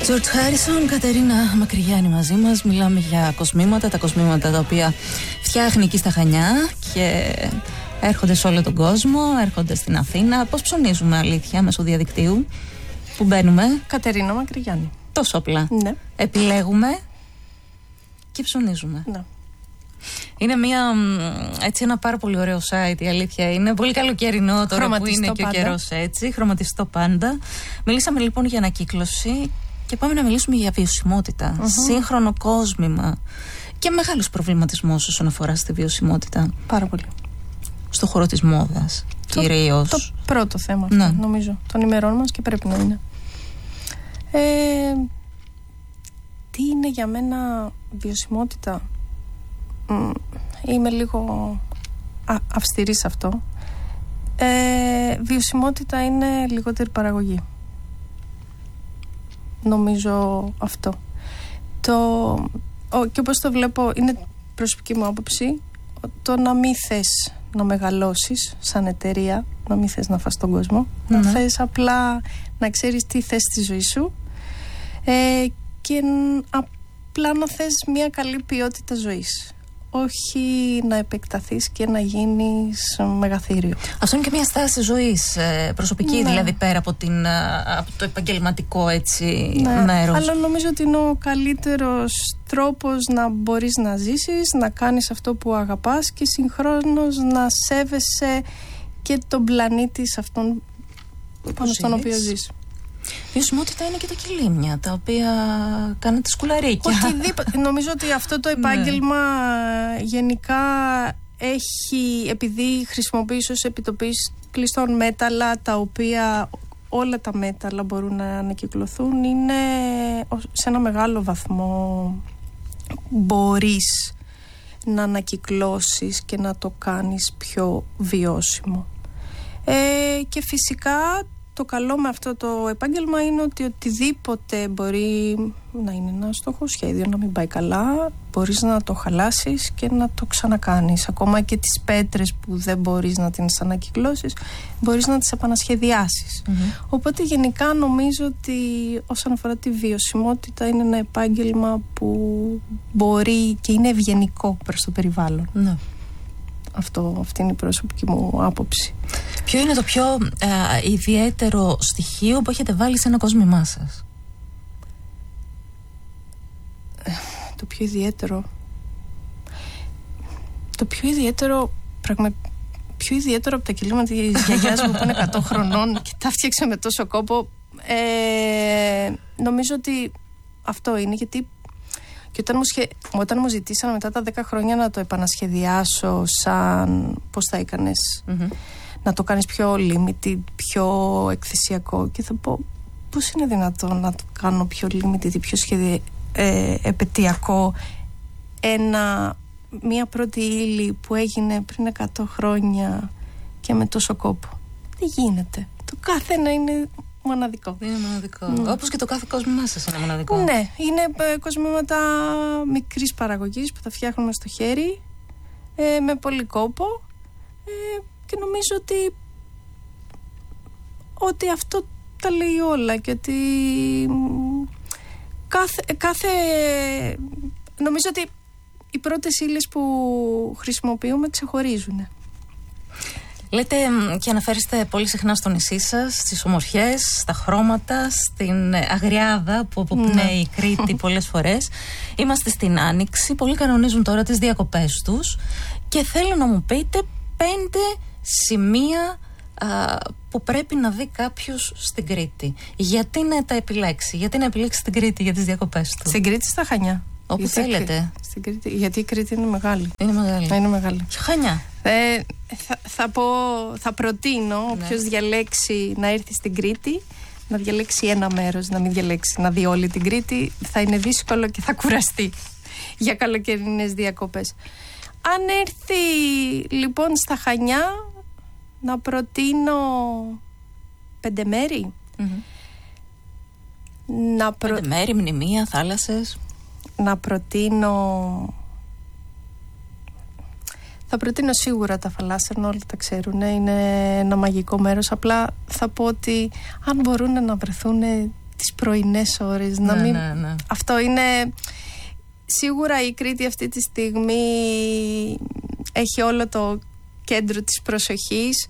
Τζορτζ Χάρισον, Κατερίνα Μακρυγιάννη μαζί μας. Μιλάμε για κοσμήματα, τα κοσμήματα τα οποία φτιάχνει εκεί στα Χανιά και έρχονται σε όλο τον κόσμο, έρχονται στην Αθήνα. Πώς ψωνίζουμε, αλήθεια, μέσω διαδικτύου που μπαίνουμε? Κατερίνα Μακρυγιάννη. Τόσο απλά. Ναι. Επιλέγουμε και ψωνίζουμε. Ναι. Είναι ένα πάρα πολύ ωραίο site, η αλήθεια είναι. Πολύ καλοκαιρινό τώρα που είναι και ο καιρός έτσι. Χρωματιστό πάντα. Μιλήσαμε λοιπόν για ανακύκλωση και πάμε να μιλήσουμε για βιωσιμότητα. Σύγχρονο κόσμημα και μεγάλος προβληματισμός όσον αφορά στη βιωσιμότητα. Πάρα πολύ. Στο χώρο της μόδας κυρίως. Το πρώτο θέμα αυτό, νομίζω, των ημερών μας και πρέπει να είναι. Τι είναι για μένα βιωσιμότητα? Είμαι λίγο αυστηρή σε αυτό. Βιωσιμότητα είναι λιγότερη παραγωγή. Νομίζω αυτό. Και όπως το βλέπω, είναι προσωπική μου άποψη, το να μην θες να μεγαλώσεις σαν εταιρεία, να μην θες να φας τον κόσμο, να θες απλά να ξέρεις τι θες στη ζωή σου και απλά να θες μια καλή ποιότητα ζωής. Όχι να επεκταθείς και να γίνεις μεγαθύριο. Αυτό είναι και μια στάση ζωής προσωπική, δηλαδή πέρα από το επαγγελματικό έτσι μέρος. Αλλά νομίζω ότι είναι ο καλύτερος τρόπος να μπορείς να ζήσεις, να κάνεις αυτό που αγαπάς και συγχρόνως να σέβεσαι και τον πλανήτη σε αυτόν πάνω στον οποίο ζεις. Βιωσιμότητα είναι και τα κιλίμια τα οποία κάνετε σκουλαρίκια. Νομίζω ότι αυτό το επάγγελμα γενικά έχει, επειδή χρησιμοποιείς ως επιτοπής κλειστών μέταλλα, τα οποία όλα τα μέταλλα μπορούν να ανακυκλωθούν, είναι σε ένα μεγάλο βαθμό μπορείς να ανακυκλώσεις και να το κάνεις πιο βιώσιμο. Και φυσικά το καλό με αυτό το επάγγελμα είναι ότι οτιδήποτε μπορεί να είναι ένα στόχο σχέδιο, να μην πάει καλά, μπορείς να το χαλάσεις και να το ξανακάνεις. Ακόμα και τις πέτρες που δεν μπορείς να τις ανακυκλώσεις, μπορείς να τις επανασχεδιάσεις. Οπότε γενικά νομίζω ότι όσον αφορά τη βιωσιμότητα είναι ένα επάγγελμα που μπορεί και είναι ευγενικό προς το περιβάλλον. Αυτή είναι η προσωπική μου άποψη. Ποιο είναι το πιο ιδιαίτερο στοιχείο που έχετε βάλει σε ένα κόσμημά σας? Το πιο ιδιαίτερο πιο ιδιαίτερο από τα κιλίματα της γιαγιάς μου που είναι 100 χρονών και τα φτιάξε με τόσο κόπο, νομίζω ότι αυτό είναι, γιατί και όταν μου ζητήσανε μετά τα 10 χρόνια να το επανασχεδιάσω σαν πώς θα έκανες, να το κάνεις πιο limited, πιο εκθεσιακό, και θα πω πώς είναι δυνατόν να το κάνω πιο limited, πιο επαιτειακό μια πρώτη ύλη που έγινε πριν 100 χρόνια και με τόσο κόπο? Δεν γίνεται. Το κάθε ένα είναι μοναδικό. Είναι μοναδικό. Όπως και το κάθε κόσμημά σας είναι μοναδικό. Ναι, είναι κοσμήματα μικρής παραγωγής που τα φτιάχνουμε στο χέρι, με πολύ κόπο, και νομίζω ότι αυτό τα λέει όλα και ότι νομίζω ότι οι πρώτες ύλες που χρησιμοποιούμε ξεχωρίζουν. Λέτε και αναφέρεστε πολύ συχνά στο νησί σας, στις ομορφιές, στα χρώματα, στην αγριάδα που αποπνέει η Κρήτη πολλές φορές. Είμαστε στην Άνοιξη, πολλοί κανονίζουν τώρα τις διακοπές τους και θέλω να μου πείτε 5 σημεία που πρέπει να δει κάποιος στην Κρήτη. Γιατί να τα επιλέξει, γιατί να επιλέξει την Κρήτη για τις διακοπές του? Στην Κρήτη, στα Χανιά. Όπου θέλετε. Στην Κρήτη, γιατί η Κρήτη είναι μεγάλη. Είναι μεγάλη. Χανιά. Θα προτείνω όποιος διαλέξει να έρθει στην Κρήτη να διαλέξει ένα μέρος, να μην διαλέξει να δει όλη την Κρήτη. Θα είναι δύσκολο και θα κουραστεί για καλοκαιρινές διακοπές. Αν έρθει λοιπόν στα Χανιά, να προτείνω 5 μέρη. 5 μέρη, μνημεία, θάλασσες. Να προτείνω... Θα προτείνω σίγουρα τα Φαλάσσερνα, όλοι τα ξέρουν, είναι ένα μαγικό μέρος. Απλά θα πω ότι αν μπορούν να βρεθούν τις πρωινές ώρες. Ναι. Αυτό είναι... Σίγουρα η Κρήτη αυτή τη στιγμή έχει όλο το κέντρο της προσοχής.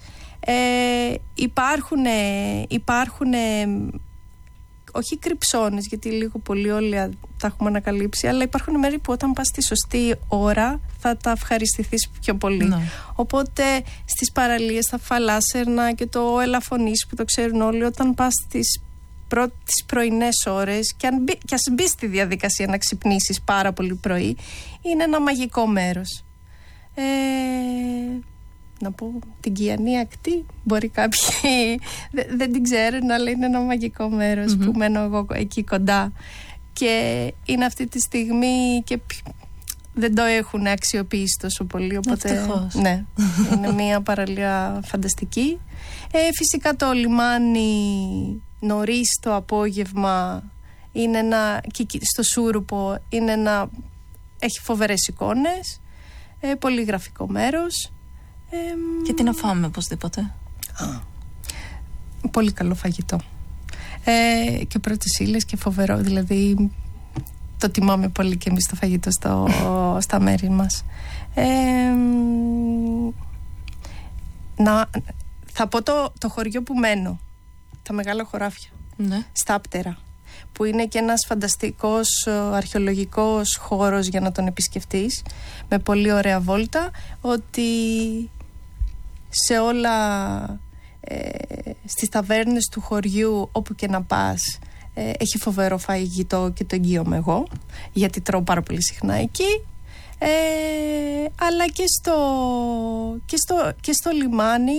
Υπάρχουν όχι κρυψώνες, γιατί λίγο πολύ όλοι τα έχουμε ανακαλύψει, αλλά υπάρχουν μέρη που όταν πας στη σωστή ώρα θα τα ευχαριστηθείς πιο πολύ. Ναι. Οπότε στις παραλίες, στα Φαλάσσερνα και το Ελαφωνήσι που το ξέρουν όλοι, όταν πας τις πρωινές ώρες και ας μπεις στη διαδικασία να ξυπνήσεις πάρα πολύ πρωί, είναι ένα μαγικό μέρος. Να πω την Κιανή Ακτή, μπορεί κάποιοι δεν την ξέρουν, αλλά είναι ένα μαγικό μέρος που μένω εγώ εκεί κοντά και είναι αυτή τη στιγμή και δεν το έχουν αξιοποιήσει τόσο πολύ, οπότε ναι, είναι μια παραλία φανταστική. Φυσικά το λιμάνι νωρίς το απόγευμα είναι στο Σούρουπο έχει φοβερές εικόνες, πολύ γραφικό μέρος. Και τι να φάμε οπωσδήποτε. Πολύ καλό φαγητό. Και πρώτες ύλες και φοβερό. Δηλαδή το τιμάμε πολύ και εμείς το φαγητό στα μέρη μας. Θα πω το χωριό που μένω, τα Μεγάλα Χωράφια, ναι. Στα Πτέρα, που είναι και ένας φανταστικός αρχαιολογικός χώρος για να τον επισκεφτείς, με πολύ ωραία βόλτα, ότι σε όλα στις ταβέρνες του χωριού όπου και να πας έχει φοβερό φαγητό και το εγγύομαι εγώ, γιατί τρώω πάρα πολύ συχνά εκεί, αλλά και στο λιμάνι,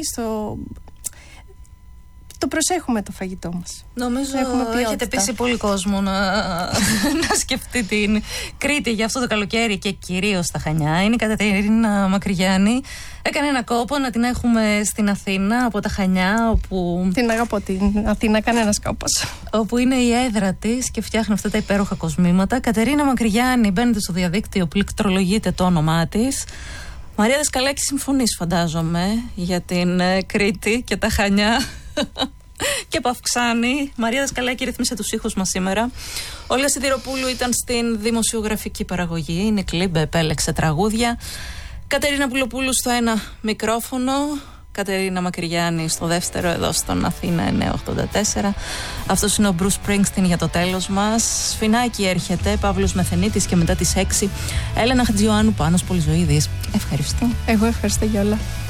το προσέχουμε το φαγητό μας. Νομίζω έχετε πείσει πολύ κόσμο να σκεφτεί την Κρήτη για αυτό το καλοκαίρι και κυρίως τα Χανιά. Είναι η Κατερίνα Μακρυγιάννη. Έκανε ένα κόπο να την έχουμε στην Αθήνα από τα Χανιά, όπου... Την αγαπώ την Αθήνα, κανένας κόπος. Όπου είναι η έδρα της και φτιάχνει αυτά τα υπέροχα κοσμήματα. Κατερίνα Μακρυγιάννη, μπαίνετε στο διαδίκτυο, πληκτρολογείτε το όνομά της. Μαρία Δασκαλάκη, συμφωνείς φαντάζομαι για την Κρήτη και τα Χανιά. Και Παυξάνη. Μαρία Δασκαλάκη ρυθμίσε τους ήχους μας σήμερα. Όλια Σιδηροπούλου ήταν στην δημοσιογραφική παραγωγή. Είναι Κλίμπε, επέλεξε τραγούδια. Κατερίνα Πουλοπούλου στο ένα μικρόφωνο. Κατερίνα Μακρυγιάννη στο δεύτερο, εδώ στον Αθήνα 984. Αυτός είναι ο Bruce Springsteen για το τέλος μας. Σφινάκι έρχεται, Παύλος Μεθενίτης και μετά τις 6 Έλενα Χατζιωάννου, Πάνος Πολυζωίδης. Ευχαριστώ. Εγώ ευχαριστώ για όλα.